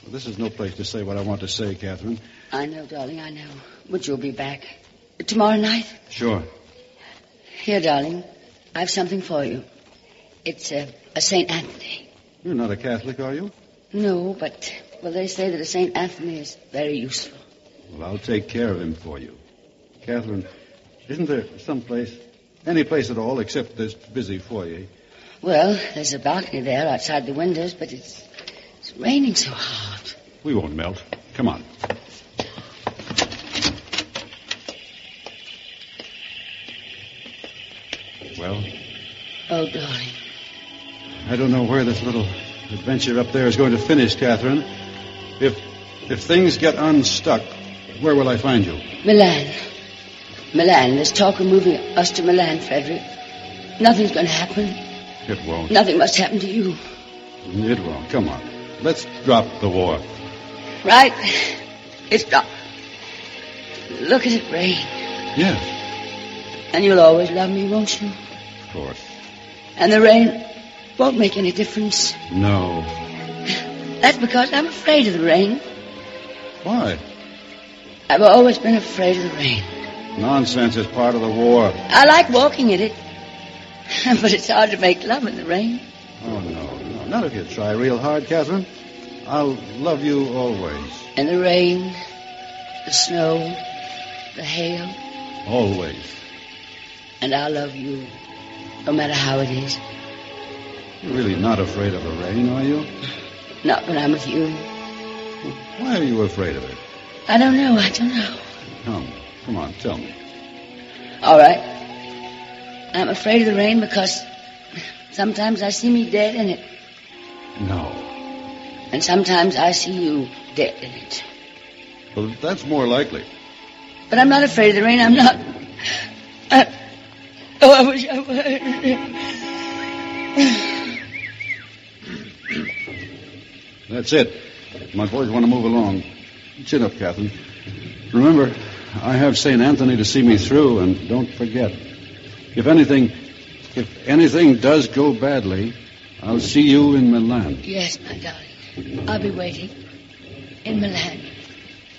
Well, this is no place to say what I want to say, Catherine. I know, darling, I know. But you'll be back. Tomorrow night? Sure. Here, darling. I have something for you. It's a St. Anthony. You're not a Catholic, are you? No, but, well, they say that a St. Anthony is very useful. Well, I'll take care of him for you. Catherine, isn't there some place, any place at all, except this busy foyer? Well, there's a balcony there outside the windows, but it's raining so hard. We won't melt. Come on. Well? Oh, darling. I don't know where this little adventure up there is going to finish, Catherine. If things get unstuck, where will I find you? Milan. There's talk of moving us to Milan, Frederick. Nothing's going to happen. It won't. Nothing must happen to you. It won't. Come on. Let's drop the war. Right. It's dropped. Look at it rain. Yes. And you'll always love me, won't you? Of course. And the rain won't make any difference. No. That's because I'm afraid of the rain. Why? I've always been afraid of the rain. Nonsense is part of the war. I like walking in it. But it's hard to make love in the rain. Oh, no. Not if you try real hard, Catherine. I'll love you always. And the rain, the snow, the hail. Always. And I'll love you, no matter how it is. You're really not afraid of the rain, are you? Not when I'm with you. Why are you afraid of it? I don't know. Come on, tell me. All right. I'm afraid of the rain because sometimes I see me dead in it. No. And sometimes I see you dead in it. Well, that's more likely. But I'm not afraid of the rain. I'm not. I wish I were. That's it. My boys want to move along. Chin up, Catherine. Remember, I have St. Anthony to see me through, and don't forget. If anything does go badly, I'll see you in Milan. Yes, my darling. I'll be waiting in Milan.